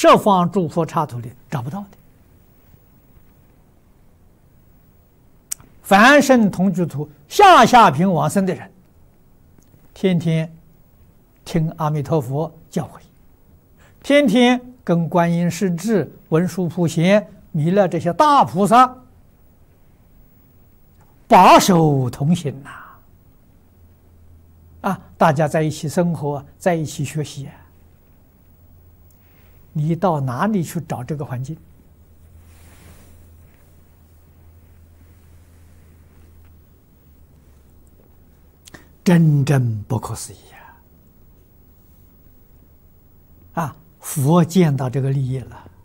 十方诸佛刹土里找不到的。凡圣同居土下下品往生的人，天天听阿弥陀佛教诲，天天跟观音师智、文殊普贤、弥勒这些大菩萨把手同行呐！大家在一起生活，在一起学习。你到哪里去找这个环境？真正不可思议佛见到这个利益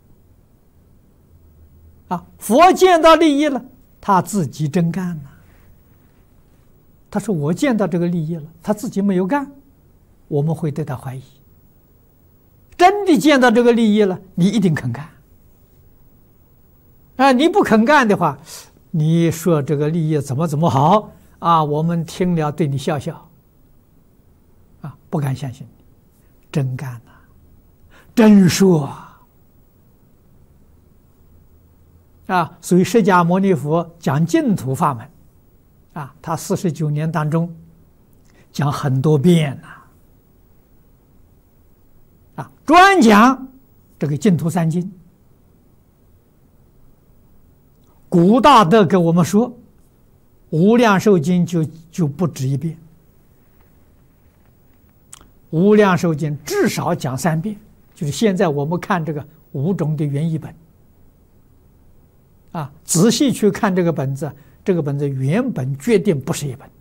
了，佛见到利益了，他自己真干了。他说我见到这个利益了，他自己没有干，我们会对他怀疑。真的见到这个利益了，你一定肯干。你不肯干的话，你说这个利益怎么好我们听了对你笑笑，不敢相信你，真干了，真说所以释迦牟尼佛讲净土法门他49年当中讲很多遍专讲这个净土三经。古大德给我们说，无量寿经就不止一遍，无量寿经至少讲3遍，就是现在我们看这个5种的原译本仔细去看这个本子，这个本子原本决定不是一本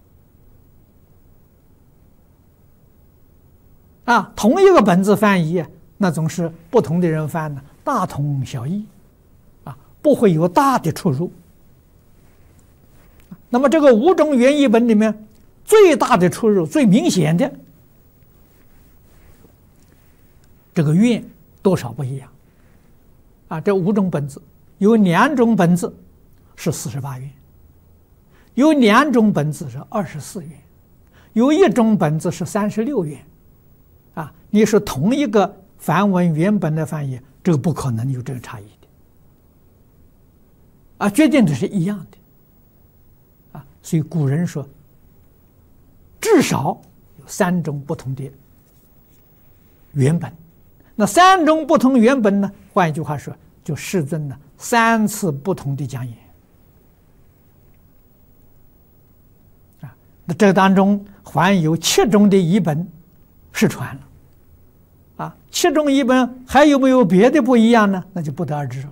同一个本子翻译，那总是不同的人翻的，大同小异不会有大的出入。那么这个5种原译本里面最大的出入、最明显的这个愿多少不一样这5种本子有2种本子是48愿，有2种本子是24愿，有1种本子是36愿你是同一个梵文原本的翻译，这个不可能有这个差异的决定的是一样的所以古人说至少有3种不同的原本。那3种不同原本呢，换一句话说，就世尊呢3次不同的讲演那这当中还有7种的译本失传了7种译本还有没有别的不一样呢？那就不得而知了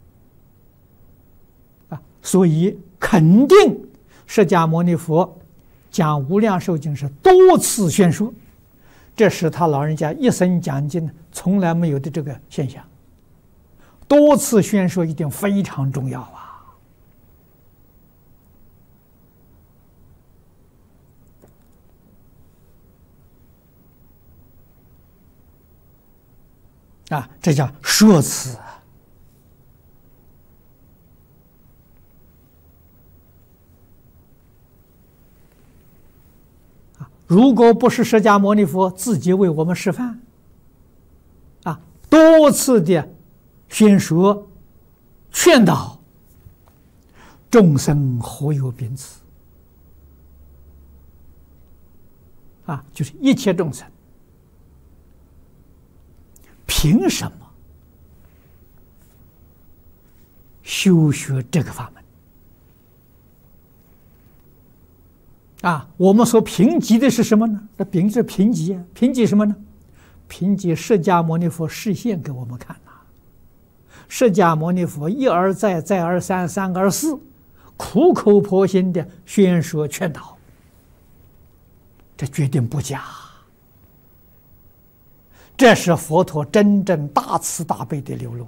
所以肯定释迦牟尼佛讲无量寿经是多次宣说，这是他老人家一生讲经从来没有的这个现象。多次宣说一定非常重要这叫说辞如果不是释迦牟尼佛自己为我们示范多次的宣说劝导，众生何有秉此就是一切众生凭什么修学这个法门我们所评级的是什么呢？这评级什么呢？评级释迦牟尼佛示现给我们看释迦牟尼佛一而再，再而三，三而四，苦口婆心的宣说劝导，这决定不假。这是佛陀真正大慈大悲的流露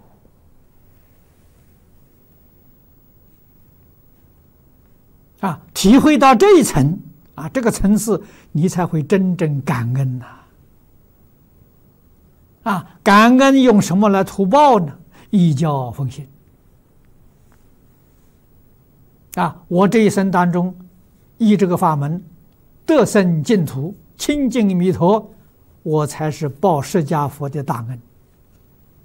体会到这一层这个层次，你才会真正感恩感恩用什么来图报呢？依教奉行我这一生当中依这个法门得生净土，亲近弥陀，我才是报释迦佛的大恩。